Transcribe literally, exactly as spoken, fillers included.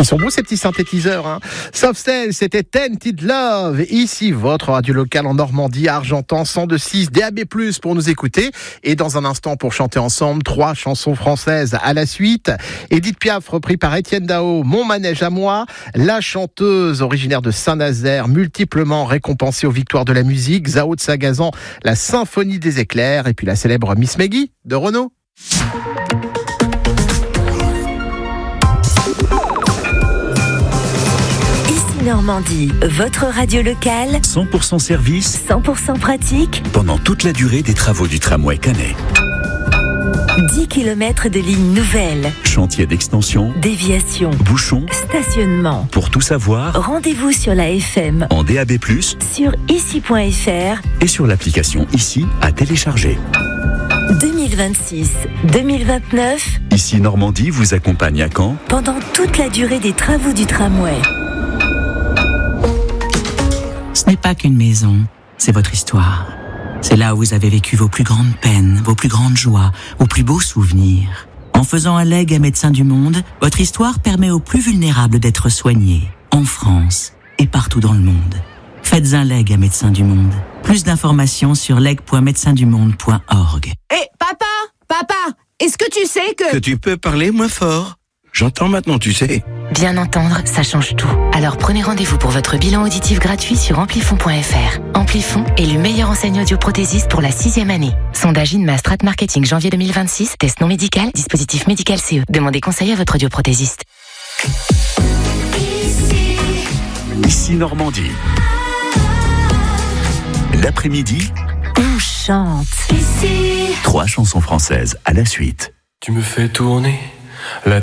Ils sont beaux ces petits synthétiseurs, hein. Softcell, c'était Tainted Love. Ici, votre radio locale en Normandie, Argentan, cent deux virgule six, D A B plus, pour nous écouter. Et dans un instant, pour chanter ensemble, trois chansons françaises à la suite. Édith Piaf, repris par Étienne Dao, Mon manège à moi. La chanteuse originaire de Saint-Nazaire, multiplement récompensée aux victoires de la musique. Zao de Sagazan, la symphonie des éclairs. Et puis la célèbre Miss Maggie de Renaud. Normandie, votre radio locale, cent pour cent service, cent pour cent pratique, pendant toute la durée des travaux du tramway Canet. dix kilomètres de lignes nouvelles, chantier d'extension, déviation, bouchons, stationnement. Pour tout savoir, rendez-vous sur la F M, en D A B plus, sur ici point F R et sur l'application Ici à télécharger. deux mille vingt-six deux mille vingt-neuf, Ici Normandie vous accompagne à Caen pendant toute la durée des travaux du tramway. Ce n'est pas qu'une maison, c'est votre histoire. C'est là où vous avez vécu vos plus grandes peines, vos plus grandes joies, vos plus beaux souvenirs. En faisant un legs à Médecins du Monde, votre histoire permet aux plus vulnérables d'être soignés, en France et partout dans le monde. Faites un legs à Médecins du Monde. Plus d'informations sur leg point médecins du monde point org. Hé, hey, papa, papa, est-ce que tu sais que... Que tu peux parler moins fort. J'entends maintenant, tu sais. Bien entendre, ça change tout. Alors prenez rendez-vous pour votre bilan auditif gratuit sur amplifon point F R. Amplifon est le meilleur enseigne audioprothésiste pour la sixième année. Sondage INMA Strat Marketing janvier deux mille vingt-six. Test non médical, dispositif médical C E. Demandez conseil à votre audioprothésiste. Ici, Ici Normandie. L'après-midi, on chante. Ici. Trois chansons françaises à la suite. Tu me fais tourner la